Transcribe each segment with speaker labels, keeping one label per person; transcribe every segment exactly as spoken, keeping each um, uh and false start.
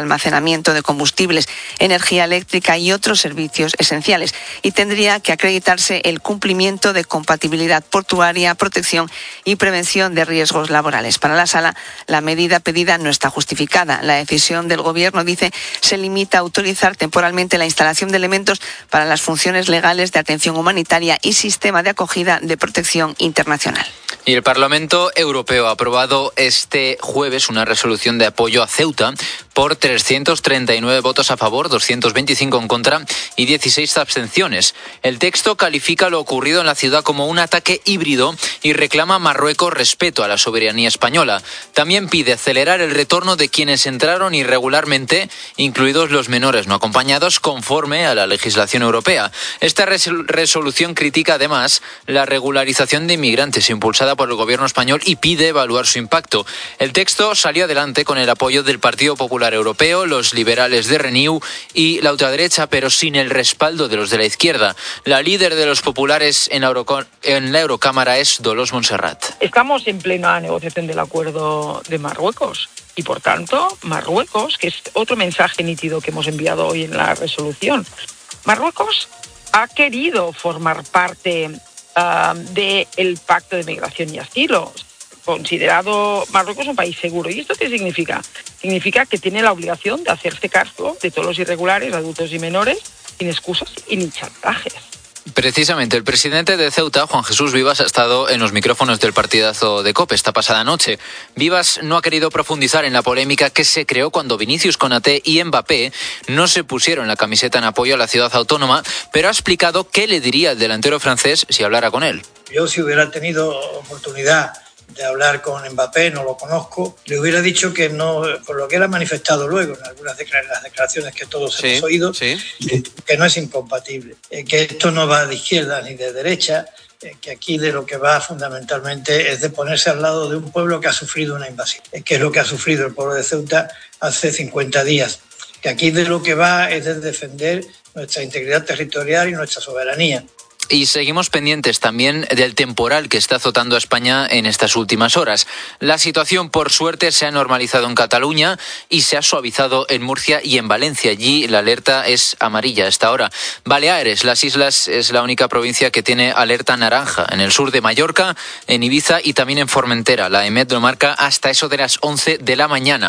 Speaker 1: almacenamiento de combustibles, energía eléctrica y otros servicios esenciales, y tendría que acreditarse el cumplimiento de compatibilidad portuaria, protección y prevención de riesgos laborales. Para la Sala, la medida pedida no está justificada. La decisión del Gobierno, dice, se limita a autorizar temporalmente la instalación de elementos para las funciones legales de atención humanitaria y sistema de acogida de protección internacional.
Speaker 2: Y el Parlamento Europeo ha aprobado este jueves una resolución de apoyo a Ceuta por trescientos treinta y nueve votos a favor, doscientos veinticinco en contra y dieciséis abstenciones. El texto califica lo ocurrido en la ciudad como un ataque híbrido y reclama a Marruecos respeto a la soberanía española. También pide acelerar el retorno de quienes entraron irregularmente, incluidos los menores no acompañados, conforme a la legislación europea. Esta resolución critica además la regularización de inmigrantes impulsada por el gobierno español y pide evaluar su impacto. El texto salió adelante con el apoyo del Partido Popular Europeo, los liberales de Renew y la ultraderecha, pero sin el respaldo de los de la izquierda. La líder de los populares en la, Euro- en la Eurocámara es Dolors Montserrat.
Speaker 3: Estamos en plena negociación del acuerdo de Marruecos y, por tanto, Marruecos, que es otro mensaje nítido que hemos enviado hoy en la resolución, Marruecos ha querido formar parte uh, del Pacto de Migración y Asilo, considerado Marruecos un país seguro. ¿Y esto qué significa? Significa que tiene la obligación de hacerse cargo de todos los irregulares, adultos y menores, sin excusas y ni chantajes.
Speaker 2: Precisamente, el presidente de Ceuta, Juan Jesús Vivas, ha estado en los micrófonos del partidazo de COPE esta pasada noche. Vivas no ha querido profundizar en la polémica que se creó cuando Vinicius Konaté y Mbappé no se pusieron la camiseta en apoyo a la ciudad autónoma, pero ha explicado qué le diría el delantero francés si hablara con él.
Speaker 4: Yo, si hubiera tenido oportunidad de hablar con Mbappé, no lo conozco, le hubiera dicho que no, por lo que él ha manifestado luego en algunas de las declaraciones que todos sí, hemos oído, sí. que no es incompatible, que esto no va de izquierda ni de derecha, que aquí de lo que va fundamentalmente es de ponerse al lado de un pueblo que ha sufrido una invasión, que es lo que ha sufrido el pueblo de Ceuta hace cincuenta días, que aquí de lo que va es de defender nuestra integridad territorial y nuestra soberanía.
Speaker 2: Y seguimos pendientes también del temporal que está azotando a España en estas últimas horas. La situación, por suerte, se ha normalizado en Cataluña y se ha suavizado en Murcia y en Valencia. Allí la alerta es amarilla a esta hora. Baleares, las islas, es la única provincia que tiene alerta naranja. En el sur de Mallorca, en Ibiza y también en Formentera. La EMET lo marca hasta eso de las once de la mañana.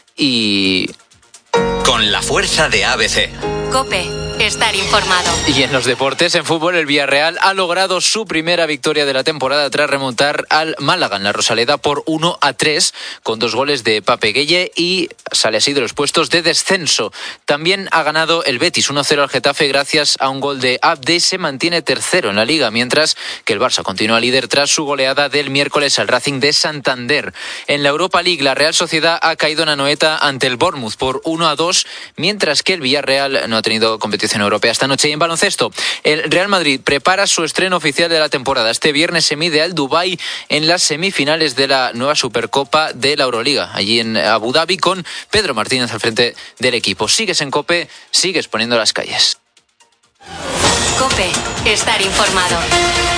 Speaker 2: Y...
Speaker 5: con la fuerza de A B C.
Speaker 6: COPE. Estar informado.
Speaker 2: Y en los deportes, en fútbol, el Villarreal ha logrado su primera victoria de la temporada tras remontar al Málaga en la Rosaleda por uno a tres, con dos goles de Pape Gueye, y sale así de los puestos de descenso. También ha ganado el Betis uno cero al Getafe gracias a un gol de Abde, y se mantiene tercero en la Liga, mientras que el Barça continúa líder tras su goleada del miércoles al Racing de Santander. En la Europa League, la Real Sociedad ha caído en Anoeta ante el Bournemouth por uno a dos, mientras que el Villarreal no ha tenido competición europea esta noche. Y en baloncesto, el Real Madrid prepara su estreno oficial de la temporada. Este viernes se mide al Dubái en las semifinales de la nueva Supercopa de la Euroliga, allí en Abu Dhabi, con Pedro Martínez al frente del equipo. Sigues en COPE, sigues poniendo las calles.
Speaker 6: COPE. Estar informado.